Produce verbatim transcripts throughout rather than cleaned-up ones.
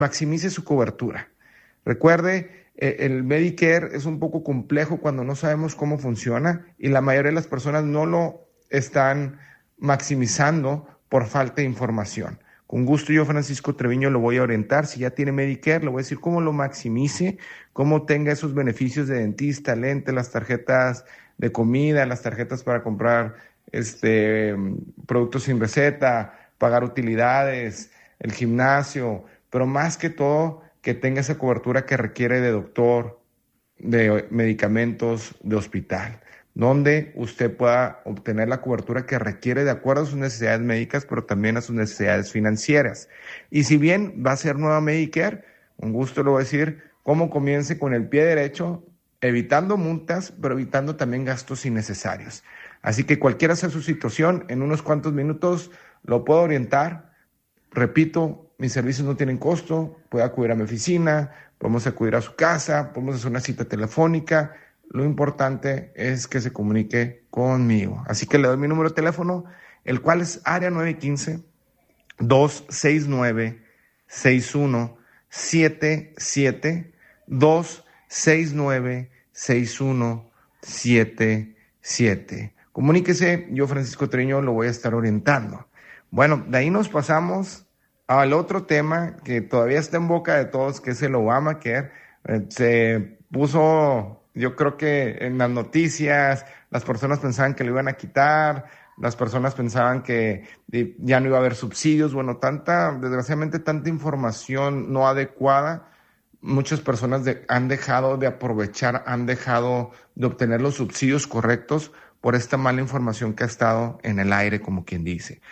maximice su cobertura. Recuerde, eh, el Medicare es un poco complejo cuando no sabemos cómo funciona y la mayoría de las personas no lo están maximizando por falta de información. Con gusto yo, Francisco Treviño, lo voy a orientar. Si ya tiene Medicare, le voy a decir cómo lo maximice, cómo tenga esos beneficios de dentista, lente, las tarjetas de comida, las tarjetas para comprar este, productos sin receta, pagar utilidades, el gimnasio, pero más que todo que tenga esa cobertura que requiere de doctor, de medicamentos, de hospital, donde usted pueda obtener la cobertura que requiere de acuerdo a sus necesidades médicas, pero también a sus necesidades financieras. Y si bien va a ser nueva Medicare, un gusto le voy a decir cómo comience con el pie derecho, evitando multas, pero evitando también gastos innecesarios. Así que cualquiera sea su situación, en unos cuantos minutos lo puedo orientar. Repito, mis servicios no tienen costo, puede acudir a mi oficina, podemos acudir a su casa, podemos hacer una cita telefónica. Lo importante es que se comunique conmigo. Así que le doy mi número de teléfono, el cual es área nueve uno cinco, dos seis nueve, seis uno siete siete, dos seis nueve, seis uno siete siete. Comuníquese, yo Francisco Treviño lo voy a estar orientando. Bueno, de ahí nos pasamos al otro tema que todavía está en boca de todos, que es el Obamacare. Eh, se puso... Yo creo que en las noticias las personas pensaban que lo iban a quitar, las personas pensaban que ya no iba a haber subsidios. Bueno, tanta, desgraciadamente, tanta información no adecuada. Muchas personas de, han dejado de aprovechar, han dejado de obtener los subsidios correctos por esta mala información que ha estado en el aire, como quien dice.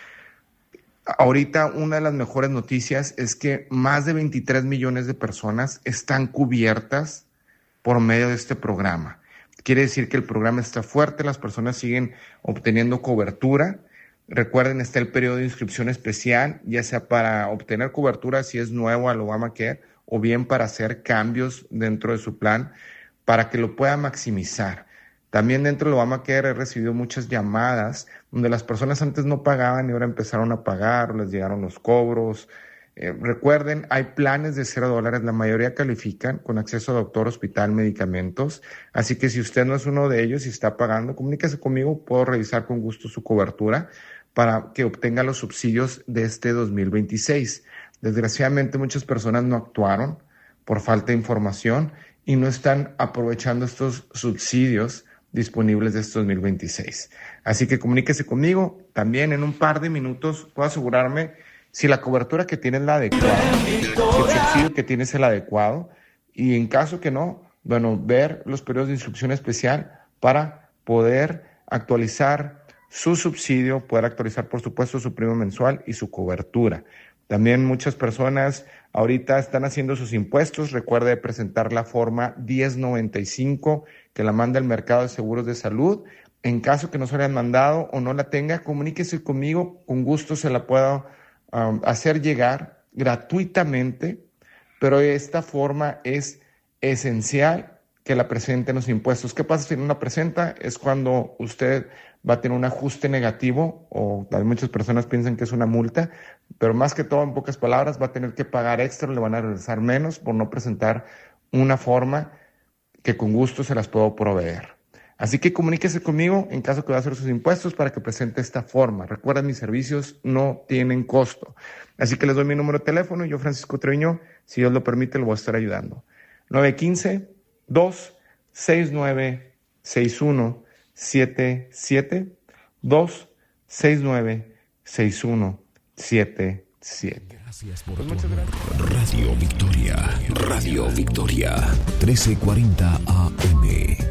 Ahorita una de las mejores noticias es que más de veintitrés millones de personas están cubiertas por medio de este programa. Quiere decir que el programa está fuerte, las personas siguen obteniendo cobertura. Recuerden, está el periodo de inscripción especial, ya sea para obtener cobertura si es nuevo al Obamacare o bien para hacer cambios dentro de su plan para que lo pueda maximizar. También dentro del Obamacare he recibido muchas llamadas donde las personas antes no pagaban y ahora empezaron a pagar, o les llegaron los cobros. Eh, recuerden, hay planes de cero dólares, la mayoría califican con acceso a doctor, hospital, medicamentos. Así que si usted no es uno de ellos y está pagando, comuníquese conmigo, puedo revisar con gusto su cobertura para que obtenga los subsidios de este dos mil veintiséis. Desgraciadamente muchas personas no actuaron por falta de información y no están aprovechando estos subsidios disponibles de este dos mil veintiséis. Así que comuníquese conmigo, también en un par de minutos puedo asegurarme si la cobertura que tiene es la adecuada, si el subsidio que tiene es el adecuado, y en caso que no, bueno, ver los periodos de inscripción especial para poder actualizar su subsidio, poder actualizar, por supuesto, su prima mensual y su cobertura. También muchas personas ahorita están haciendo sus impuestos. Recuerde presentar la forma diez noventa y cinco que la manda el Mercado de Seguros de Salud. En caso que no se la hayan mandado o no la tenga, comuníquese conmigo, con gusto se la puedo Um, hacer llegar gratuitamente, pero esta forma es esencial que la presenten los impuestos. ¿Qué pasa si no la presenta? Es cuando usted va a tener un ajuste negativo, o muchas personas piensan que es una multa, pero más que todo, en pocas palabras, va a tener que pagar extra, le van a regresar menos por no presentar una forma que con gusto se las puedo proveer. Así que comuníquese conmigo en caso que va a hacer sus impuestos para que presente esta forma. Recuerden, mis servicios no tienen costo. Así que les doy mi número de teléfono. Yo, Francisco Treviño, si Dios lo permite, lo voy a estar ayudando. nueve uno cinco, dos seis nueve, seis uno siete siete, dos seis nueve, seis uno siete siete. Gracias por pues tu amor. Radio Victoria, Radio Victoria, trece cuarenta A M.